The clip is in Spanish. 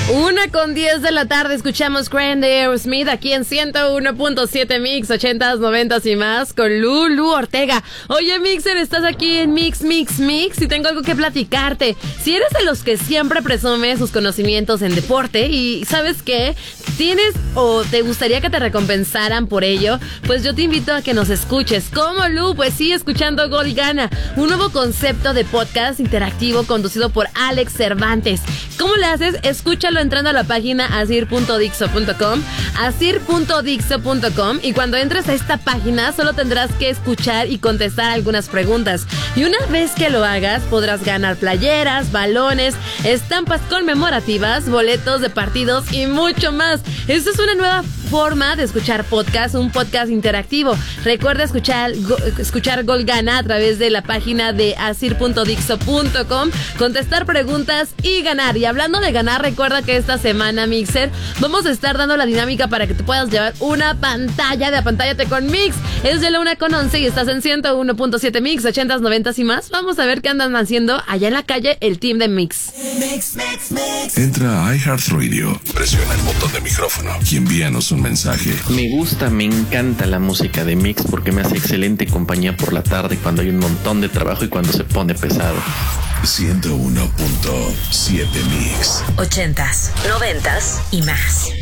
1:10 de la tarde escuchamos Grand de Aerosmith aquí en 101.7 Mix, 80s, 90s y más con Lulu Ortega. Oye, Mixer, estás aquí en Mix y tengo algo que platicarte. Si eres de los que siempre presume sus conocimientos en deporte y ¿sabes qué? ¿Tienes o te gustaría que te recompensaran por ello? Pues yo te invito a que nos escuches. ¿Cómo, Lu? Pues sí, escuchando Gol Gana, un nuevo concepto de podcast interactivo conducido por Alex Cervantes. ¿Cómo le haces? Escúchalo entrando a la página asir.dixo.com y cuando entres a esta página solo tendrás que escuchar y contestar algunas preguntas. Y una vez que lo hagas, podrás ganar playeras, balones, estampas conmemorativas, boletos de partidos y mucho más. Esta es una nueva forma de escuchar podcast, un podcast interactivo. Recuerda escuchar Gol Gana a través de la página de asir.dixo.com, contestar preguntas y ganar. Y hablando de ganar, recuerda que esta semana, Mixer, vamos a estar dando la dinámica para que te puedas llevar una pantalla de Apantállate con Mix. Es de la 1:11 y estás en 101.7 Mix, 80s, 90s y más. Vamos a ver qué andan haciendo allá en la calle el team de Mix. Entra a iHeartRadio, presiona el botón de micrófono y envíanos un mensaje. Me encanta la música de Mix porque me hace excelente compañía por la tarde cuando hay un montón de trabajo y cuando se pone pesado. 101.7 Mix. 80s, 90s y más.